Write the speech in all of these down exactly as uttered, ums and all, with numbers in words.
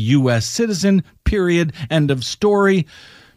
U S citizen, period, end of story.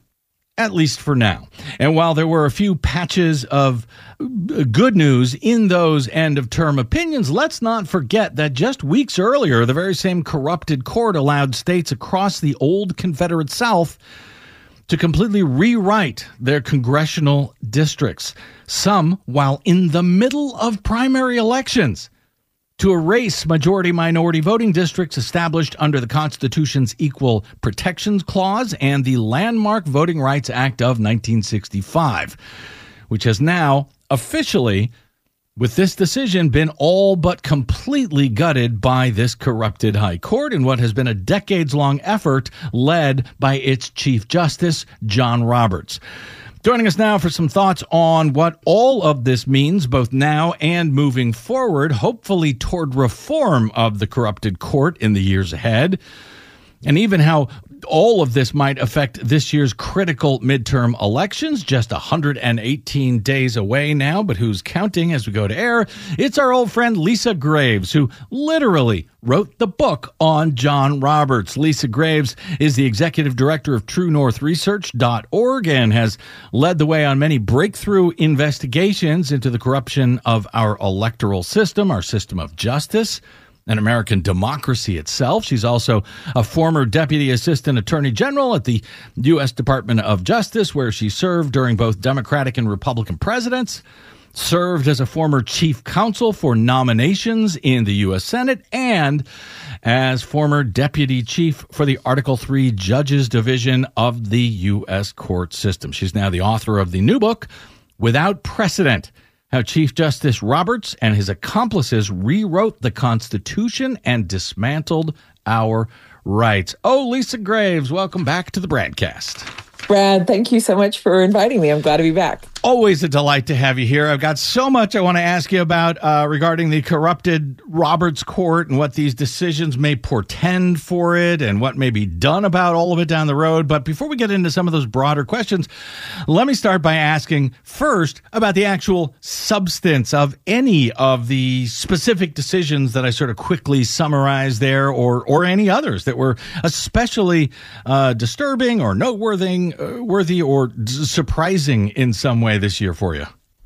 At least for now. And while there were a few patches of good news in those end-of-term opinions, let's not forget that just weeks earlier, the very same corrupted court allowed states across the old Confederate South to completely rewrite their congressional districts, some while in the middle of primary elections, to erase majority-minority voting districts established under the Constitution's Equal Protections Clause and the landmark Voting Rights Act of nineteen sixty-five, which has now officially, with this decision, been all but completely gutted by this corrupted high court in what has been a decades-long effort led by its Chief Justice, John Roberts. Joining us now for some thoughts on what all of this means, both now and moving forward, hopefully toward reform of the corrupted court in the years ahead, and even how all of this might affect this year's critical midterm elections, just one hundred eighteen days away now, but who's counting as we go to air? It's our old friend Lisa Graves, who literally wrote the book on John Roberts. Lisa Graves is the executive director of True North Research dot org and has led the way on many breakthrough investigations into the corruption of our electoral system, our system of justice, and American democracy itself. She's also a former Deputy Assistant Attorney General at the U S Department of Justice, where she served during both Democratic and Republican presidents, served as a former chief counsel for nominations in the U S Senate, and as former deputy chief for the Article three Judges Division of the U S court system. She's now the author of the new book, Without Precedent: How Chief Justice Roberts and his accomplices rewrote the Constitution and dismantled our rights. Oh, Lisa Graves, welcome back to the Bradcast. Brad, thank you so much for inviting me. I'm glad to be back. Always a delight to have you here. I've got so much I want to ask you about uh, regarding the corrupted Roberts Court and what these decisions may portend for it and what may be done about all of it down the road. But before we get into some of those broader questions, let me start by asking first about the actual substance of any of the specific decisions that I sort of quickly summarized there, or or any others that were especially uh, disturbing or noteworthy, uh, worthy or d- surprising in some way this year for you.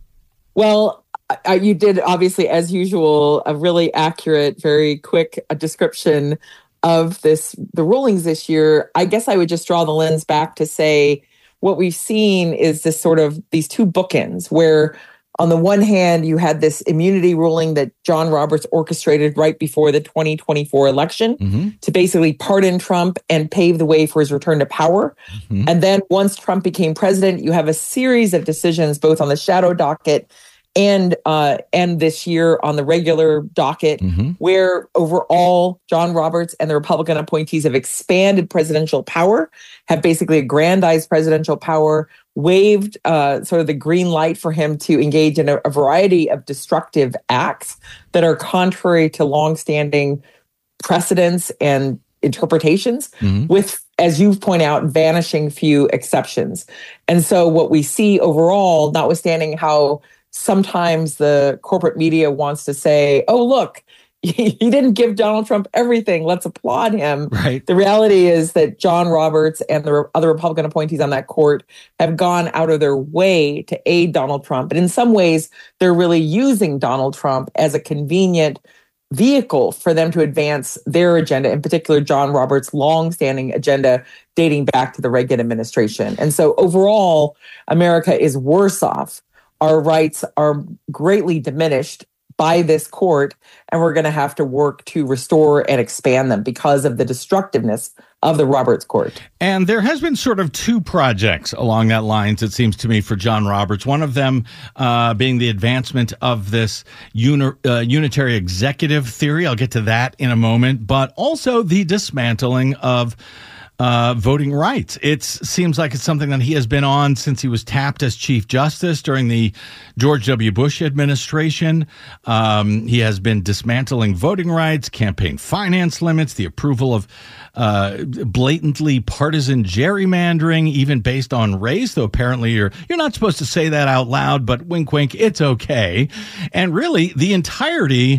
Well, I, you did, obviously, as usual, a really accurate, very quick uh, description of this, the rulings this year. I guess I would just draw the lens back to say what we've seen is this sort of these two bookends where on the one hand, you had this immunity ruling that John Roberts orchestrated right before the twenty twenty-four election mm-hmm. to basically pardon Trump and pave the way for his return to power. Mm-hmm. And then once Trump became president, you have a series of decisions, both on the shadow docket and uh, and this year on the regular docket, mm-hmm. where overall John Roberts and the Republican appointees have expanded presidential power, have basically aggrandized presidential power, waived uh, sort of the green light for him to engage in a, a variety of destructive acts that are contrary to longstanding precedents and interpretations, mm-hmm. with, as you point out, vanishing few exceptions. And so what we see overall, notwithstanding how sometimes the corporate media wants to say, oh, look, he didn't give Donald Trump everything, let's applaud him. Right. The reality is that John Roberts and the other Republican appointees on that court have gone out of their way to aid Donald Trump. But in some ways, they're really using Donald Trump as a convenient vehicle for them to advance their agenda, in particular, John Roberts' longstanding agenda dating back to the Reagan administration. And so overall, America is worse off. Our rights are greatly diminished by this court, and we're going to have to work to restore and expand them because of the destructiveness of the Roberts Court. And there has been sort of two projects along that lines, it seems to me, for John Roberts. One of them uh, being the advancement of this uni- uh, unitary executive theory. I'll get to that in a moment. But also the dismantling of Uh, voting rights. It seems like it's something that he has been on since he was tapped as Chief Justice during the George W. Bush administration. Um, he has been dismantling voting rights, campaign finance limits, the approval of uh, blatantly partisan gerrymandering, even based on race, though apparently you're you're not supposed to say that out loud, but wink, wink, it's okay. And really, the entirety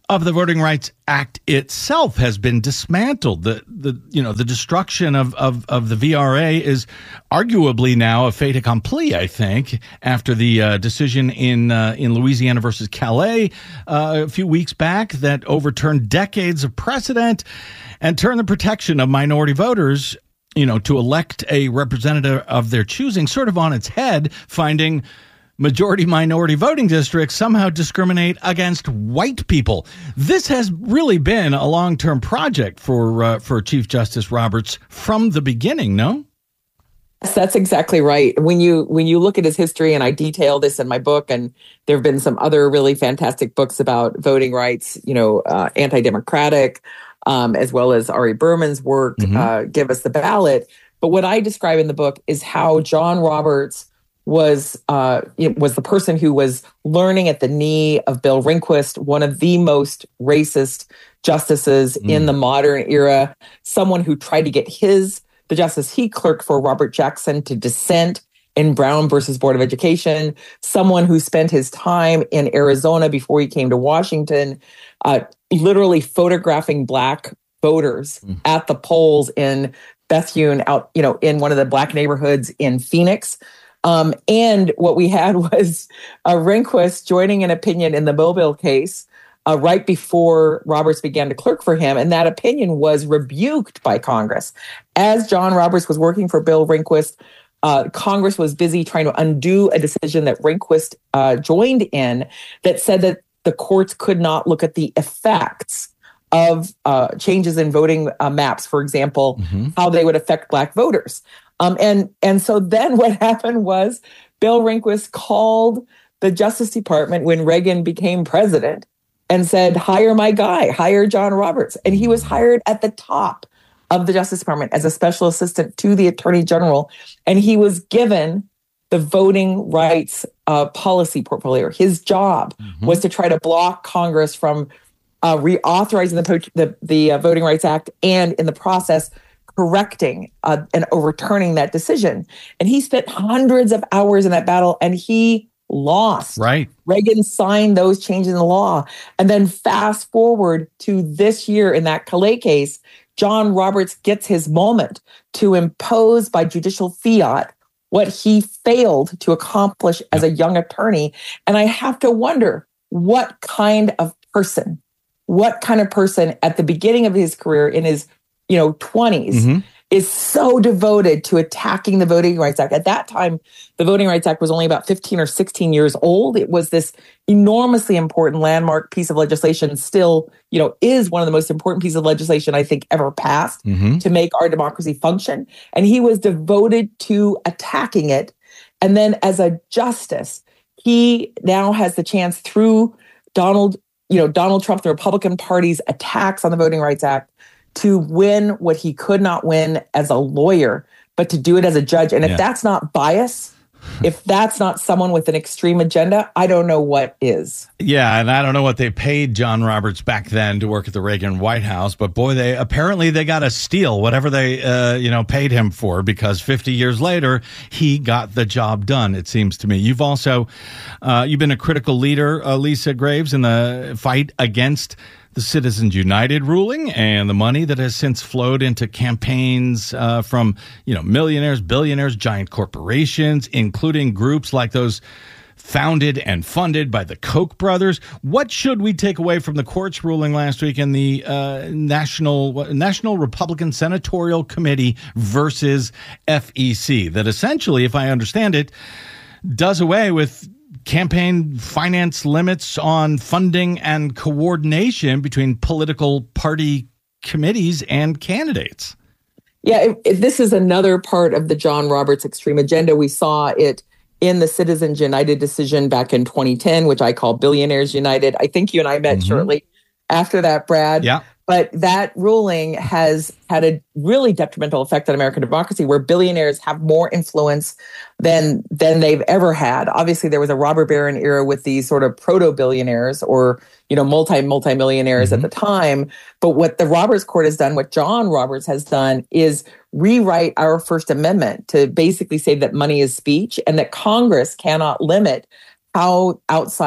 of the Voting Rights Act itself has been dismantled. The the you know the destruction of of, of the V R A is arguably now a fait accompli, I think, after the uh, decision in uh, in Louisiana versus Calais uh, a few weeks back that overturned decades of precedent and turned the protection of minority voters, you know, to elect a representative of their choosing sort of on its head, finding majority minority voting districts somehow discriminate against white people. This has really been a long-term project for uh, for Chief Justice Roberts from the beginning, no? Yes, that's exactly right. When you when you look at his history, and I detail this in my book, and there have been some other really fantastic books about voting rights, you know, uh, anti-democratic, um, as well as Ari Berman's work, mm-hmm. uh, Give Us the Ballot. But what I describe in the book is how John Roberts was uh, it was the person who was learning at the knee of Bill Rehnquist, one of the most racist justices mm. in the modern era, someone who tried to get his, the justice he clerked for, Robert Jackson, to dissent in Brown versus Board of Education, someone who spent his time in Arizona before he came to Washington, uh, literally photographing Black voters mm. at the polls in Bethune, out, you know, in one of the Black neighborhoods in Phoenix. Um, and what we had was uh, Rehnquist joining an opinion in the Mobile case uh, right before Roberts began to clerk for him. And that opinion was rebuked by Congress. As John Roberts was working for Bill Rehnquist, uh, Congress was busy trying to undo a decision that Rehnquist uh, joined in that said that the courts could not look at the effects of uh, changes in voting uh, maps, for example, mm-hmm. how they would affect Black voters. Um, and and so then what happened was Bill Rehnquist called the Justice Department when Reagan became president and said, hire my guy, hire John Roberts. And he was hired at the top of the Justice Department as a special assistant to the Attorney General. And he was given the voting rights uh, policy portfolio. His job mm-hmm. was to try to block Congress from uh, reauthorizing the, the, the uh, Voting Rights Act, and in the process, correcting uh, and overturning that decision. And he spent hundreds of hours in that battle, and he lost. Right. Reagan signed those changes in the law. And then fast forward to this year in that Calais case, John Roberts gets his moment to impose by judicial fiat what he failed to accomplish as a young attorney. And I have to wonder what kind of person, what kind of person at the beginning of his career in his you know, twenties, mm-hmm. is so devoted to attacking the Voting Rights Act. At that time, the Voting Rights Act was only about fifteen or sixteen years old. It was this enormously important landmark piece of legislation, still, you know, is one of the most important pieces of legislation I think ever passed mm-hmm. to make our democracy function. And he was devoted to attacking it. And then as a justice, he now has the chance through Donald, you know, Donald Trump, the Republican Party's attacks on the Voting Rights Act, to win what he could not win as a lawyer, but to do it as a judge. And if yeah. that's not bias, if that's not someone with an extreme agenda, I don't know what is. Yeah, and I don't know what they paid John Roberts back then to work at the Reagan White House, but boy, they apparently they got to steal whatever they uh, you know paid him for, because fifty years later he got the job done. It seems to me. You've also uh, you've been a critical leader, uh, Lisa Graves, in the fight against the Citizens United ruling and the money that has since flowed into campaigns uh, from, you know, millionaires, billionaires, giant corporations, including groups like those founded and funded by the Koch brothers. What should we take away from the court's ruling last week in the uh, National National Republican Senatorial Committee versus F E C that essentially, if I understand it, does away with campaign finance limits on funding and coordination between political party committees and candidates? Yeah, it, it, this is another part of the John Roberts extreme agenda. We saw it in the Citizens United decision back in twenty ten, which I call Billionaires United. I think you and I met mm-hmm. shortly after that, Brad. Yeah. But that ruling has had a really detrimental effect on American democracy, where billionaires have more influence than than they've ever had. Obviously, there was a robber baron era with these sort of proto-billionaires, or, you know, multi multi-millionaires mm-hmm. at the time. But what the Roberts Court has done, what John Roberts has done, is rewrite our First Amendment to basically say that money is speech and that Congress cannot limit how outside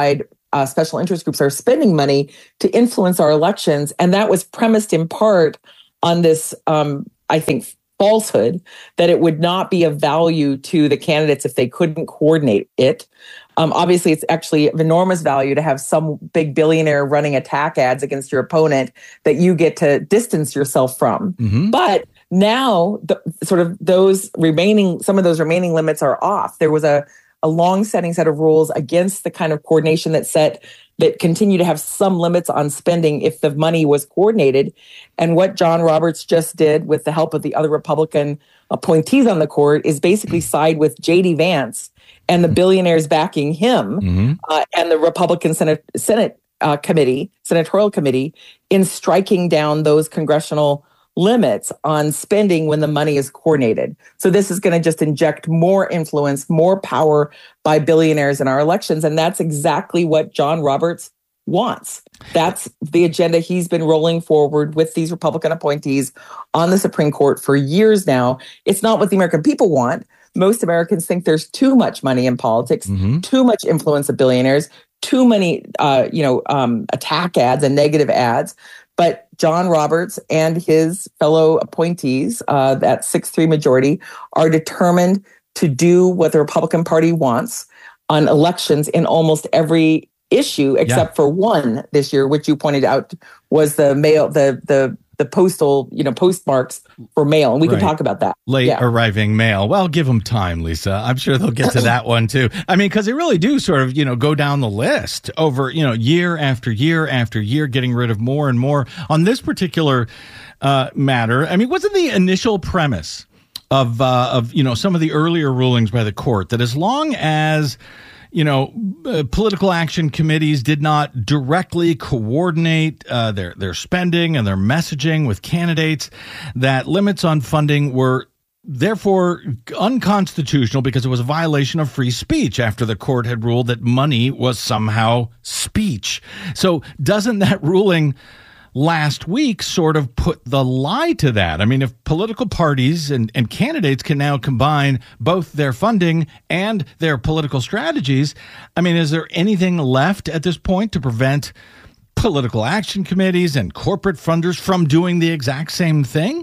uh, special interest groups are spending money to influence our elections. And that was premised in part on this, um, I think, falsehood that it would not be of value to the candidates if they couldn't coordinate it. Um, obviously, it's actually of enormous value to have some big billionaire running attack ads against your opponent that you get to distance yourself from. Mm-hmm. But now, the, sort of those remaining, some of those remaining limits are off. There was a, a long-setting set of rules against the kind of coordination that set that continue to have some limits on spending if the money was coordinated. And what John Roberts just did with the help of the other Republican appointees on the court is basically side with J D Vance and the billionaires backing him mm-hmm. uh, and the Republican Senate, Senate uh, committee, senatorial committee, in striking down those congressional limits on spending when the money is coordinated. So this is going to just inject more influence, more power by billionaires in our elections. And that's exactly what John Roberts wants. That's the agenda he's been rolling forward with these Republican appointees on the Supreme Court for years now. It's not what the American people want. Most Americans think there's too much money in politics, mm-hmm. too much influence of billionaires, too many, uh, you know, um, attack ads and negative ads. But John Roberts and his fellow appointees, uh, that six three majority, are determined to do what the Republican Party wants on elections in almost every issue, except yeah. for one this year, which you pointed out was the mail, the the the postal, you know, postmarks for mail. And we right. can talk about that. Late yeah. arriving mail. Well, give them time, Lisa. I'm sure they'll get to that one too. I mean, because they really do sort of, you know, go down the list over, you know, year after year after year, getting rid of more and more on this particular uh, matter. I mean, wasn't the initial premise of, uh, of, you know, some of the earlier rulings by the court that as long as, you know, uh, political action committees did not directly coordinate uh, their their spending and their messaging with candidates, that limits on funding were therefore unconstitutional because it was a violation of free speech after the court had ruled that money was somehow speech. So doesn't that ruling last week sort of put the lie to that? I mean, if political parties and, and candidates can now combine both their funding and their political strategies, I mean, is there anything left at this point to prevent political action committees and corporate funders from doing the exact same thing?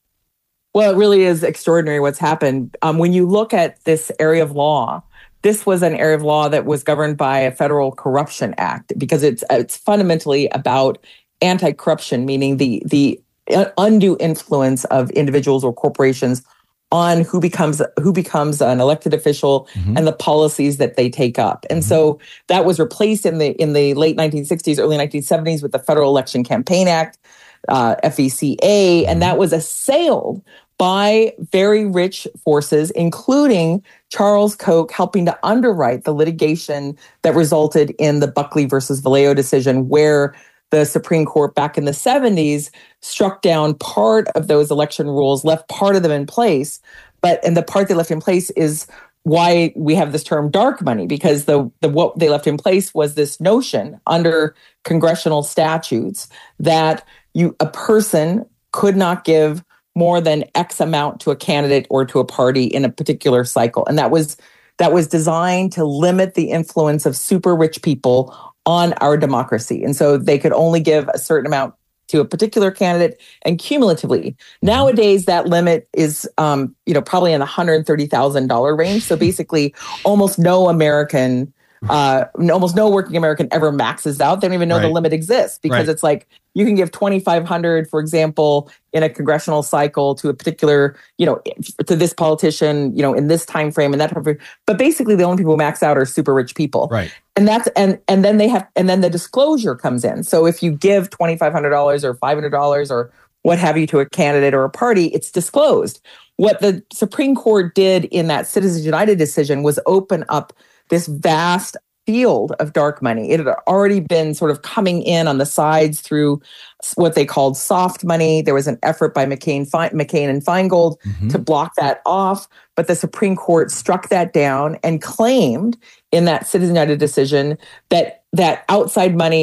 Well, it really is extraordinary what's happened. Um, when you look at this area of law, this was an area of law that was governed by a Federal Corruption Act because it's it's fundamentally about anti-corruption, meaning the the undue influence of individuals or corporations on who becomes who becomes an elected official mm-hmm. and the policies that they take up. And mm-hmm. so that was replaced in the in the late nineteen sixties, early nineteen seventies with the Federal Election Campaign Act, uh, F E C A, mm-hmm. and that was assailed by very rich forces, including Charles Koch, helping to underwrite the litigation that resulted in the Buckley versus Valeo decision, where the Supreme Court back in the seventies struck down part of those election rules, left part of them in place. But and the part they left in place is why we have this term dark money, because the, the what they left in place was this notion under congressional statutes that you a person could not give more than X amount to a candidate or to a party in a particular cycle. And that was that was designed to limit the influence of super rich people on our democracy. And so they could only give a certain amount to a particular candidate and cumulatively. Nowadays, that limit is, um, you know, probably in the one hundred thirty thousand dollars range. So basically, almost no American, uh, almost no working American ever maxes out. They don't even know right. the limit exists because right. it's like you can give twenty-five hundred dollars, for example, in a congressional cycle to a particular, you know, to this politician, you know, in this time frame and that. But basically, the only people who max out are super rich people. Right. And that's and and then they have and then the disclosure comes in. So if you give twenty-five hundred dollars or five hundred dollars or what have you to a candidate or a party, it's disclosed. What the Supreme Court did in that Citizens United decision was open up this vast field of dark money. It had already been sort of coming in on the sides through what they called soft money. There was an effort by McCain, Fe- McCain and Feingold mm-hmm. to block that off, but the Supreme Court struck that down and claimed in that Citizens United decision that that outside money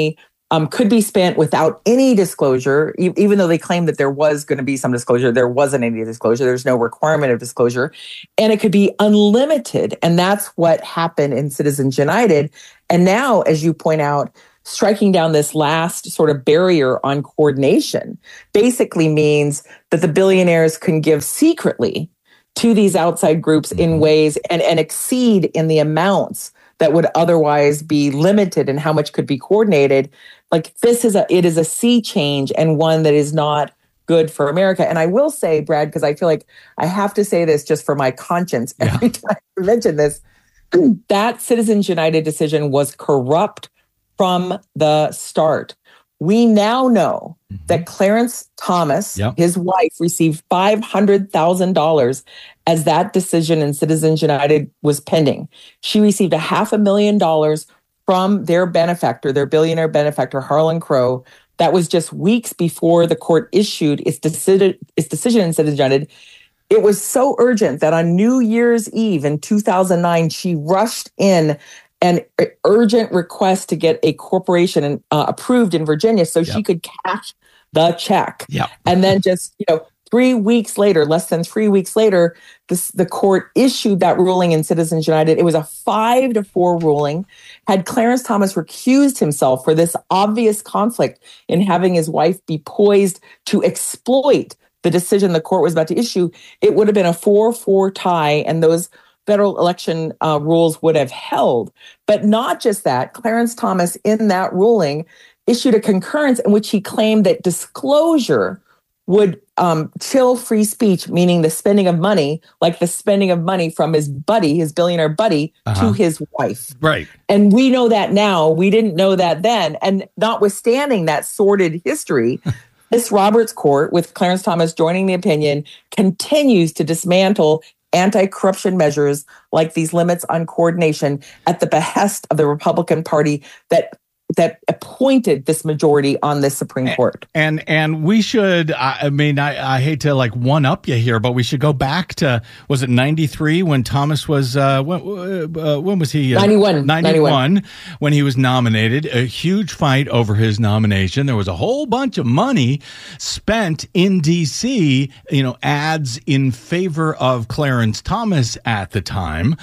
um, could be spent without any disclosure, e- even though they claimed that there was going to be some disclosure. There wasn't any disclosure. There's no requirement of disclosure. And it could be unlimited. And that's what happened in Citizens United. And now, as you point out, striking down this last sort of barrier on coordination basically means that the billionaires can give secretly to these outside groups in ways and, and exceed in the amounts that would otherwise be limited in how much could be coordinated. Like this is a, it is a sea change and one that is not good for America. And I will say, Brad, because I feel like I have to say this just for my conscience every yeah. time I mention this, that Citizens United decision was corrupt from the start. We now know mm-hmm. that Clarence Thomas, yep. his wife, received five hundred thousand dollars as that decision in Citizens United was pending. She received a half a million dollars from their benefactor, their billionaire benefactor, Harlan Crow. That was just weeks before the court issued its decision, its decision in Citizens United. It was so urgent that on New Year's Eve in two thousand nine, she rushed in an urgent request to get a corporation uh, approved in Virginia so yep. she could cash the check. Yep. And then just, you know, three weeks later, less than three weeks later, this, the court issued that ruling in Citizens United. It was a five to four ruling. Had Clarence Thomas recused himself for this obvious conflict in having his wife be poised to exploit the decision the court was about to issue, it would have been a four four tie, and those federal election uh, rules would have held. But not just that, Clarence Thomas in that ruling issued a concurrence in which he claimed that disclosure would um, chill free speech, meaning the spending of money, like the spending of money from his buddy, his billionaire buddy, uh-huh. to his wife. Right. And we know that now. We didn't know that then. And notwithstanding that sordid history, this Roberts Court, with Clarence Thomas joining the opinion, continues to dismantle anti-corruption measures like these limits on coordination at the behest of the Republican Party that that appointed this majority on this Supreme Court. And and we should, I mean, I, I hate to like one up you here, but we should go back to, was it ninety-three when Thomas was, uh, when, uh, when was he? Uh, ninety-one. ninety-one, when he was nominated. A huge fight over his nomination. There was a whole bunch of money spent in D C, you know, ads in favor of Clarence Thomas at the time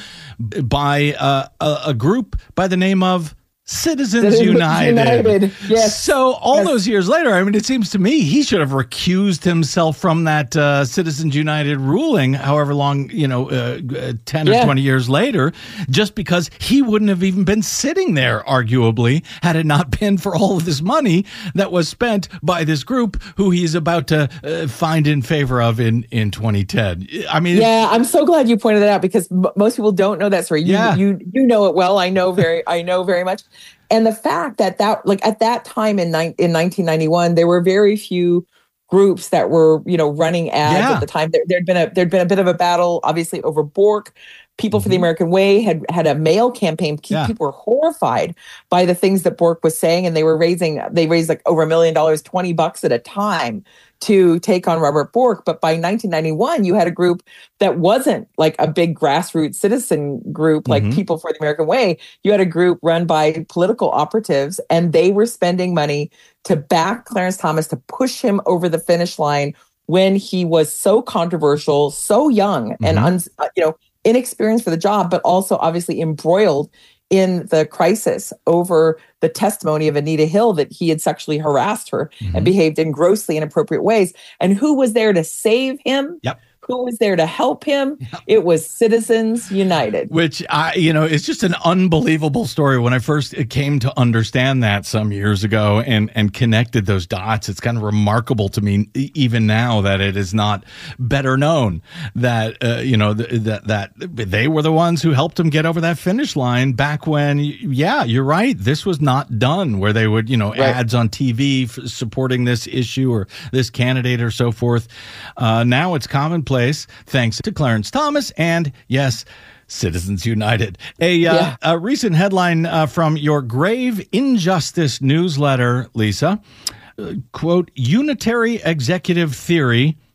by uh, a, a group by the name of Citizens, Citizens United. United. Yes. So all yes. those years later, I mean, it seems to me he should have recused himself from that uh, Citizens United ruling, however long, you know, uh, ten yeah. or twenty years later, just because he wouldn't have even been sitting there, arguably, had it not been for all of this money that was spent by this group who he's about to uh, find in favor of in, in twenty ten. I mean, yeah, I'm so glad you pointed that out because m- most people don't know that story. You, yeah. you, you know it well. I know very, I know very much. And the fact that that, like at that time in ni- in nineteen ninety-one, there were very few groups that were, you know, running ads yeah. at the time. There, there'd been a there'd been a bit of a battle, obviously, over Bork. People mm-hmm. for the American Way had had a mail campaign. Yeah. People were horrified by the things that Bork was saying, and they were raising they raised like over a million dollars, twenty bucks at a time to take on Robert Bork. But by nineteen ninety-one, you had a group that wasn't like a big grassroots citizen group like mm-hmm. People for the American Way. You had a group run by political operatives, and they were spending money to back Clarence Thomas, to push him over the finish line when he was so controversial, so young, mm-hmm. and un, you know inexperienced for the job, but also obviously embroiled in the crisis over the testimony of Anita Hill that he had sexually harassed her mm-hmm. and behaved in grossly inappropriate ways. And who was there to save him? Yep. Who was there to help him? Yep. It was Citizens United. Which, I, you know, it's just an unbelievable story. When I first came to understand that some years ago and, and connected those dots, it's kind of remarkable to me even now that it is not better known that, uh, you know, th- that, that they were the ones who helped him get over that finish line back when, yeah, you're right. This was not done where they would, you know, right. ads on T V f- supporting this issue or this candidate or so forth. Uh, now it's commonplace. Thanks to Clarence Thomas and, yes, Citizens United. A, uh, yeah. a recent headline uh, from your Grave Injustice newsletter, Lisa, uh, quote, unitary executive theory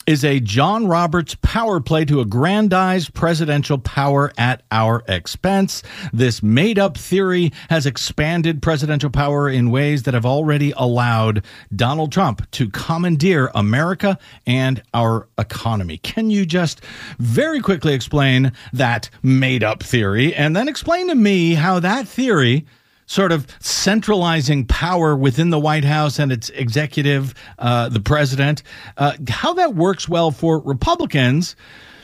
is a John Roberts power play to aggrandize presidential power at our expense. This made-up theory has expanded presidential power in ways that have already allowed Donald Trump to commandeer America and our economy. Can you just very quickly explain that made-up theory, and then explain to me how that theory, sort of centralizing power within the White House and its executive, uh, the president, uh, how that works well for Republicans,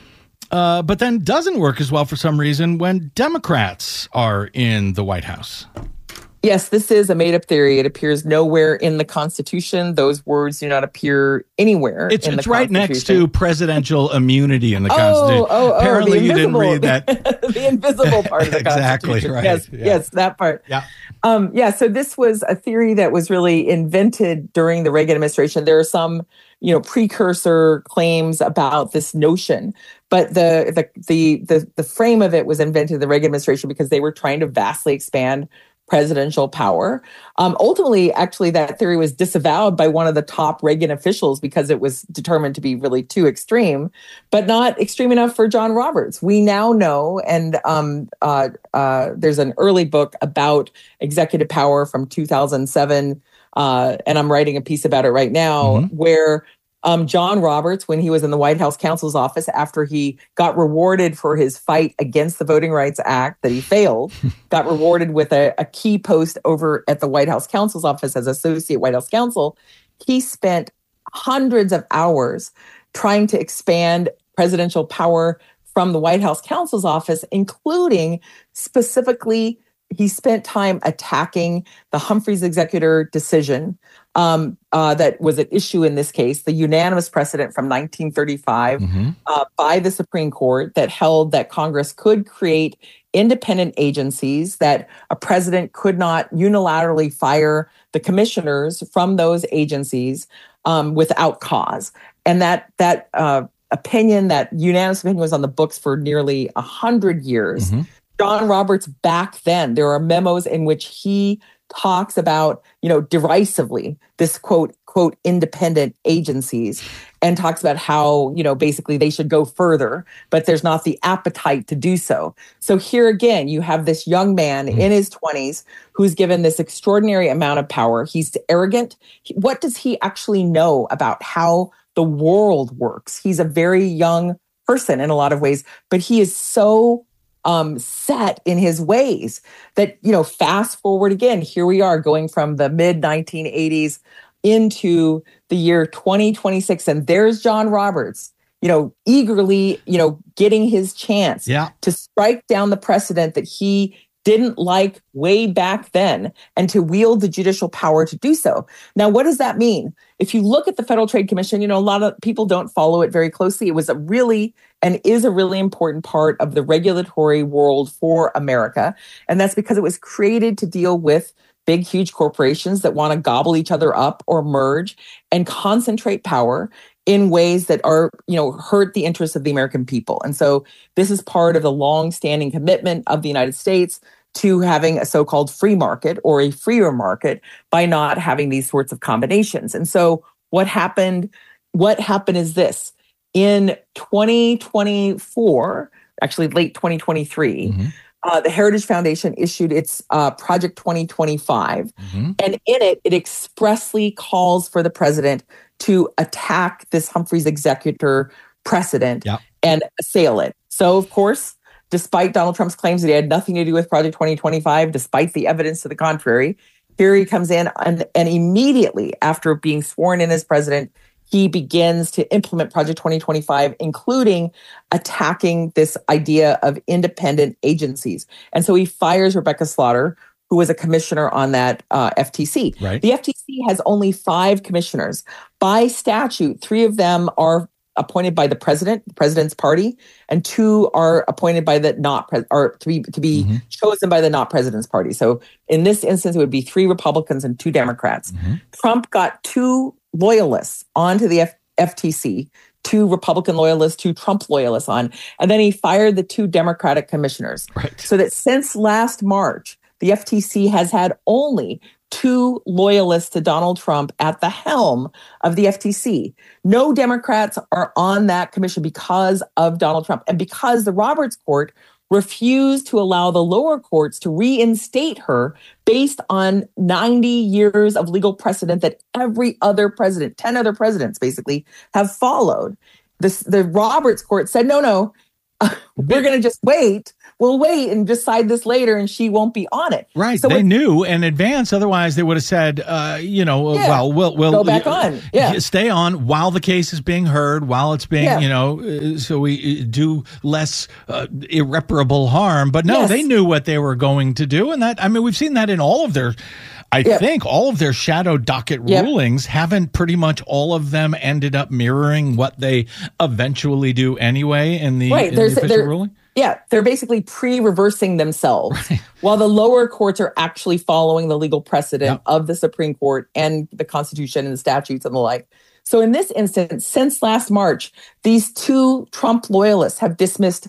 uh, but then doesn't work as well for some reason when Democrats are in the White House. Yes, this is a made-up theory. It appears nowhere in the Constitution. Those words do not appear anywhere it's, in it's the right next to presidential immunity in the oh, Constitution. Oh, oh, Apparently the you didn't invisible, read that. The invisible part of the exactly, Constitution. Right. Yes, yeah. yes, that part. Yeah. Um, yeah, so this was a theory that was really invented during the Reagan administration. There are some, you know, precursor claims about this notion, but the the the the, the frame of it was invented in the Reagan administration because they were trying to vastly expand presidential power. Um, ultimately, actually, that theory was disavowed by one of the top Reagan officials because it was determined to be really too extreme, but not extreme enough for John Roberts. We now know, and um, uh, uh, there's an early book about executive power from two thousand seven, uh, and I'm writing a piece about it right now, mm-hmm. where Um, John Roberts, when he was in the White House counsel's office after he got rewarded for his fight against the Voting Rights Act that he failed, got rewarded with a, a key post over at the White House counsel's office as associate White House counsel. He spent hundreds of hours trying to expand presidential power from the White House counsel's office, including specifically he spent time attacking the Humphreys executor decision um, uh, that was at issue in this case, the unanimous precedent from nineteen thirty-five mm-hmm. uh, by the Supreme Court that held that Congress could create independent agencies, that a president could not unilaterally fire the commissioners from those agencies um, without cause. And that that uh, opinion, that unanimous opinion was on the books for nearly one hundred years. Mm-hmm. John Roberts back then, there are memos in which he talks about, you know, derisively, this quote, quote, independent agencies, and talks about how, you know, basically they should go further, but there's not the appetite to do so. So here again, you have this young man mm-hmm. in his twenties who's given this extraordinary amount of power. He's arrogant. What does he actually know about how the world works? He's a very young person in a lot of ways, but he is so Um, set in his ways that, you know, fast forward again, here we are going from the mid nineteen eighties into the year twenty twenty-six. And there's John Roberts, you know, eagerly, you know, getting his chance yeah. to strike down the precedent that he didn't like way back then and to wield the judicial power to do so. Now, what does that mean? If you look at the Federal Trade Commission, you know, a lot of people don't follow it very closely. It was a really and is a really important part of the regulatory world for America. And that's because it was created to deal with big, huge corporations that want to gobble each other up or merge and concentrate power in ways that are, you know, hurt the interests of the American people. And so this is part of the long-standing commitment of the United States to having a so-called free market or a freer market by not having these sorts of combinations. And so what happened, what happened is this. In twenty twenty-four, actually late twenty twenty-three, mm-hmm. uh, the Heritage Foundation issued its uh, Project twenty twenty-five. Mm-hmm. And in it, it expressly calls for the president to attack this Humphreys executor precedent yep. and assail it. So, of course, despite Donald Trump's claims that he had nothing to do with Project twenty twenty-five, despite the evidence to the contrary, here he comes in and, and immediately after being sworn in as president, he begins to implement Project twenty twenty-five, including attacking this idea of independent agencies. And so he fires Rebecca Slaughter, who was a commissioner on that uh, F T C. Right. The F T C has only five commissioners. By statute, three of them are appointed by the president, the president's party, and two are appointed by the not pre- or to be to be mm-hmm. chosen by the not president's party. So in this instance, it would be three Republicans and two Democrats. Mm-hmm. Trump got two loyalists onto the F- FTC, two Republican loyalists, two Trump loyalists on, and then he fired the two Democratic commissioners. Right. So that since last March, the F T C has had only two loyalists to Donald Trump at the helm of the F T C. No Democrats are on that commission because of Donald Trump and because the Roberts Court refused to allow the lower courts to reinstate her based on ninety years of legal precedent that every other president, ten other presidents basically, have followed. This, the Roberts Court said, no, no, we're going to just wait. We'll wait and decide this later, and she won't be on it. Right. So they what, knew in advance. Otherwise, they would have said, uh, you know, yeah, well, we'll, we'll go back on. Yeah. Stay on while the case is being heard, while it's being, yeah. you know, uh, so we do less uh, irreparable harm. But no, yes. they knew what they were going to do. And that, I mean, we've seen that in all of their, I yep. think all of their shadow docket yep. rulings. Haven't pretty much all of them ended up mirroring what they eventually do anyway in the, right. in There's, the official ruling? Yeah, they're basically pre-reversing themselves right. while the lower courts are actually following the legal precedent yep. of the Supreme Court and the Constitution and the statutes and the like. So in this instance, since last March, these two Trump loyalists have dismissed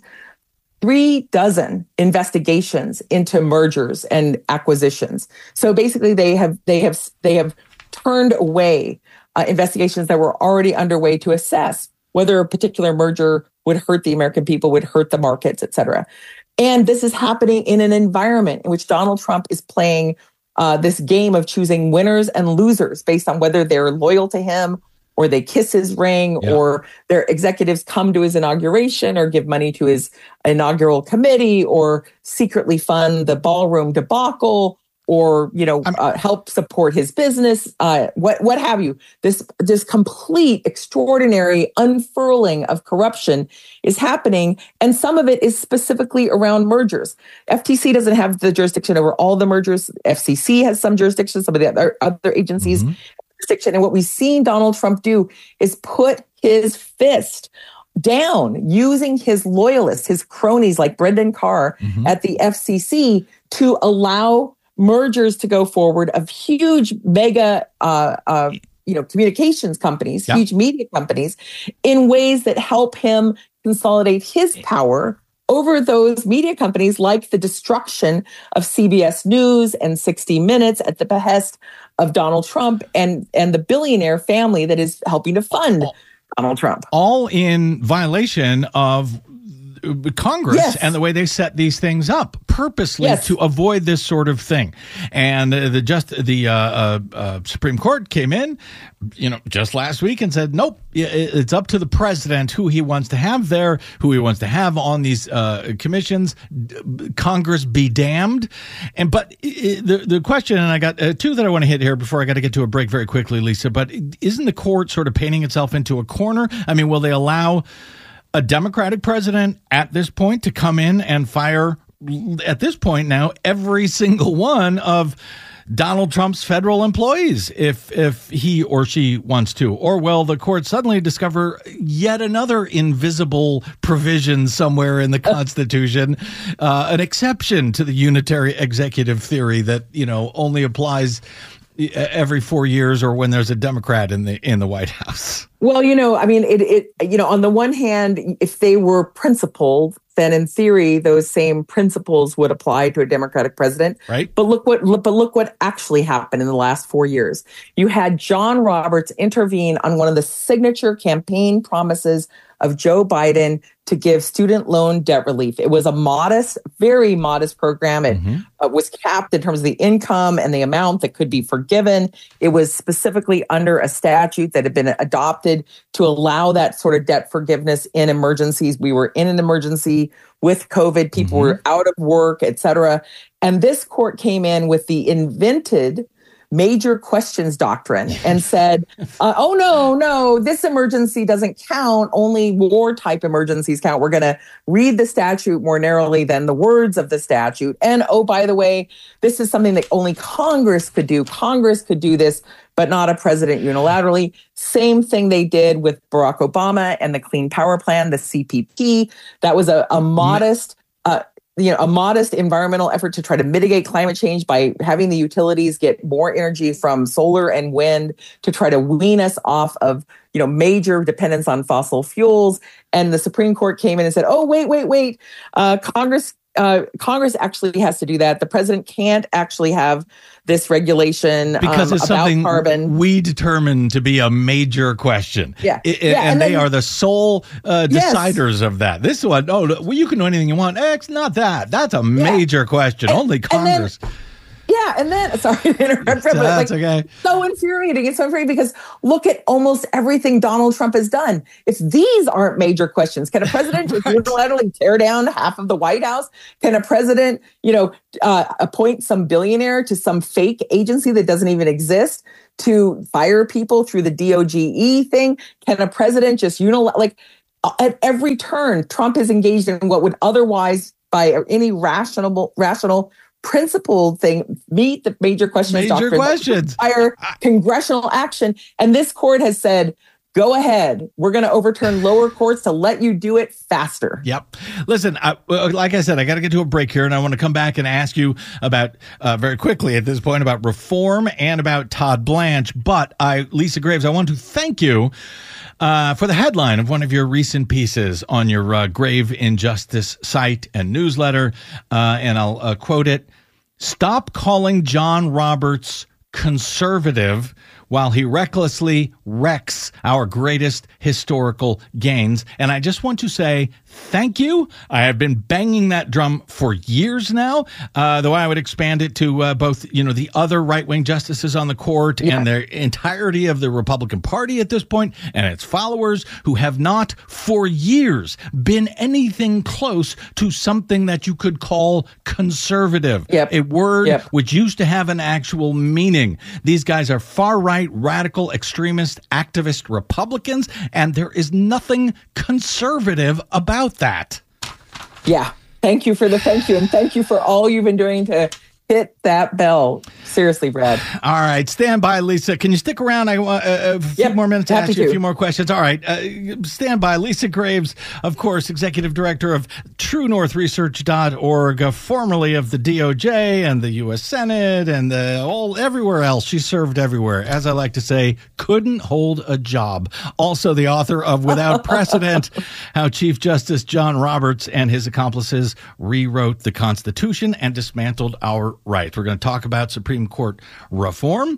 three dozen investigations into mergers and acquisitions. So basically, they have they have they have turned away uh, investigations that were already underway to assess whether a particular merger would hurt the American people, would hurt the markets, et cetera. And this is happening in an environment in which Donald Trump is playing uh, this game of choosing winners and losers based on whether they're loyal to him or they kiss his ring yeah. or their executives come to his inauguration or give money to his inaugural committee or secretly fund the ballroom debacle or, you know, uh, help support his business, uh, what what have you. This this complete, extraordinary unfurling of corruption is happening, and some of it is specifically around mergers. F T C doesn't have the jurisdiction over all the mergers. F C C has some jurisdiction, some of the other, other agencies mm-hmm. jurisdiction. And what we've seen Donald Trump do is put his fist down using his loyalists, his cronies like Brendan Carr mm-hmm. at the F C C to allow mergers to go forward of huge mega, uh, uh, you know, communications companies, yep. huge media companies, in ways that help him consolidate his power over those media companies, like the destruction of C B S News and sixty minutes at the behest of Donald Trump and and the billionaire family that is helping to fund Donald Trump. All in violation of Congress yes. and the way they set these things up purposely yes. to avoid this sort of thing. And uh, the just the uh, uh, uh, Supreme Court came in, you know, just last week and said, nope, it's up to the president who he wants to have there, who he wants to have on these uh, commissions. Congress be damned. And but the the question, and I got uh, two that I want to hit here before I got to get to a break very quickly, Lisa. But isn't the court sort of painting itself into a corner? I mean, will they allow a Democratic president at this point to come in and fire, at this point now, every single one of Donald Trump's federal employees if if he or she wants to? Or will the court suddenly discover yet another invisible provision somewhere in the Constitution, uh, an exception to the unitary executive theory that, you know, only applies every four years or when there's a Democrat in the in the White House? Well, you know, I mean, it, it, you know, on the one hand, if they were principled, then in theory, those same principles would apply to a Democratic president. Right. But look what, but look what actually happened in the last four years. You had John Roberts intervene on one of the signature campaign promises of Joe Biden to give student loan debt relief. It was a modest, very modest program. It mm-hmm. uh, was capped in terms of the income and the amount that could be forgiven. It was specifically under a statute that had been adopted to allow that sort of debt forgiveness in emergencies. We were in an emergency with COVID. People mm-hmm. were out of work, et cetera. And this court came in with the invented major questions doctrine and said, uh, oh, no, no, this emergency doesn't count. Only war type emergencies count. We're going to read the statute more narrowly than the words of the statute. And, oh, by the way, this is something that only Congress could do. Congress could do this, but not a president unilaterally. Same thing they did with Barack Obama and the Clean Power Plan, the C P P. That was a, a modest uh, you know, a modest environmental effort to try to mitigate climate change by having the utilities get more energy from solar and wind to try to wean us off of, you know, major dependence on fossil fuels. And the Supreme Court came in and said, oh, wait, wait, wait, uh, Congress uh, Congress actually has to do that. The president can't actually have this regulation because um, it's about something carbon. We determine to be a major question. Yeah, it, yeah and, and they then, are the sole uh, deciders yes. of that. This one, oh, well, you can do anything you want. Eh, it's not that. That's a major yeah. question. And, Only Congress. And then, yeah, and then sorry to interrupt, but That's like, okay. so infuriating. It's so infuriating because look at almost everything Donald Trump has done. If these aren't major questions, can a president just right. unilaterally tear down half of the White House? Can a president, you know, uh, appoint some billionaire to some fake agency that doesn't even exist to fire people through the D O G E thing? Can a president just unilaterally, like at every turn, Trump is engaged in what would otherwise, by any rational, rational. principled thing, meet the major questions major doctrine, questions require congressional action. And this court has said, go ahead. We're going to overturn lower courts to let you do it faster. Yep. Listen, I, like I said, I got to get to a break here, and I want to come back and ask you about, uh, very quickly at this point, about reform and about Todd Blanche. But I, Lisa Graves, I want to thank you Uh, for the headline of one of your recent pieces on your uh, Grave Injustice site and newsletter, uh, and I'll uh, quote it, "Stop calling John Roberts conservative while he recklessly wrecks our greatest historical gains." And I just want to say thank you. I have been banging that drum for years now, uh, though I would expand it to uh, both, you know, the other right-wing justices on the court yeah. and the entirety of the Republican Party at this point and its followers who have not for years been anything close to something that you could call conservative, yep. a word yep. which used to have an actual meaning. These guys are far-right, radical, extremist, activist Republicans, and there is nothing conservative about that. Yeah. Thank you for the thank you. And thank you for all you've been doing to hit that bell. Seriously, Brad. All right. Stand by, Lisa. Can you stick around? I want uh, a few yep, more minutes to ask you to. a few more questions. All right. Uh, stand by. Lisa Graves, of course, Executive Director of True North Research dot org, uh, formerly of the D O J and the U S Senate and the, all everywhere else. She served everywhere. As I like to say, couldn't hold a job. Also the author of Without Precedent, How Chief Justice John Roberts and His Accomplices Rewrote the Constitution and Dismantled Our Rights. We're going to talk about Supreme Court reform.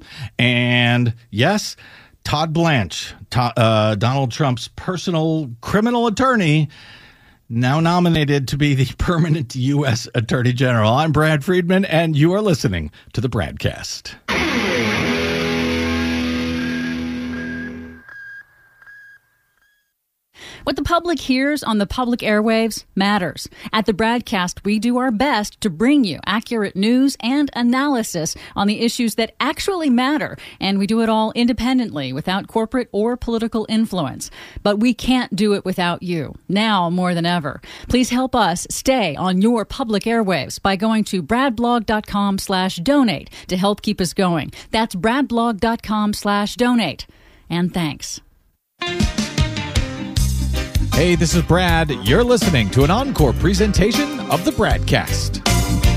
And yes, Todd Blanche, to, uh, Donald Trump's personal criminal attorney, now nominated to be the permanent U S Attorney General. I'm Brad Friedman, and you are listening to the Bradcast. What the public hears on the public airwaves matters. At the Bradcast, we do our best to bring you accurate news and analysis on the issues that actually matter, and we do it all independently without corporate or political influence. But we can't do it without you, now more than ever. Please help us stay on your public airwaves by going to bradblog.com slash donate to help keep us going. That's bradblog.com slash donate. And thanks. Hey, this is Brad. You're listening to an encore presentation of the Bradcast.